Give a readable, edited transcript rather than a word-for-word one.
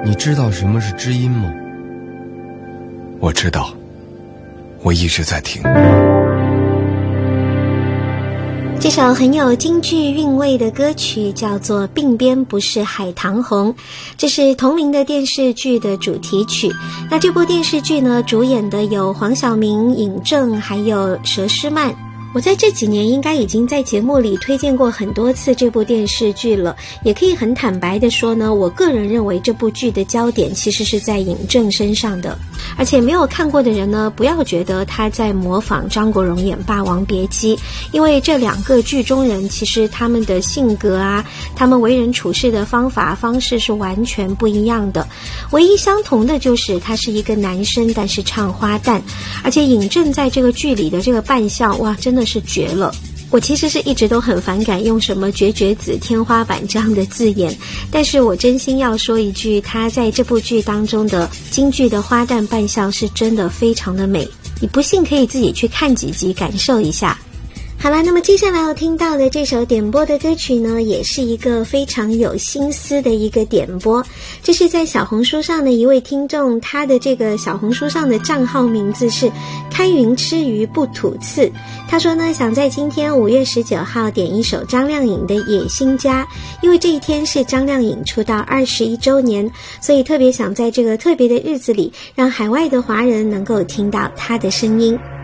你知道什么是知音吗？ 我知道，我一直在听。 这首很有京剧韵味的歌曲叫做《鬓边不是海棠红》，这是同名的电视剧的主题曲。那这部电视剧呢，主演的有黄晓明、尹正还有佘诗曼。我在这几年应该已经在节目里推荐过很多次这部电视剧了，也可以很坦白的说呢，我个人认为这部剧的焦点其实是在尹正身上的。而且没有看过的人呢，不要觉得他在模仿张国荣演《霸王别姬》，因为这两个剧中人其实他们的性格啊，他们为人处事的方式是完全不一样的。唯一相同的就是他是一个男生，但是唱花旦，而且尹正在这个剧里的这个扮相，哇，真的是绝了。我其实是一直都很反感用什么绝子、天花板这样的字眼，但是我真心要说一句，他在这部剧当中的京剧的花旦扮相是真的非常的美，你不信可以自己去看几集感受一下。好了，那么接下来要听到的这首点播的歌曲呢，也是一个非常有心思的一个点播。这是在小红书上的一位听众，他的这个小红书上的账号名字是开云吃鱼不吐刺。他说呢，想在今天5月19号点一首张靓颖的《野心家》，因为这一天是张靓颖出道21周年，所以特别想在这个特别的日子里，让海外的华人能够听到她的声音。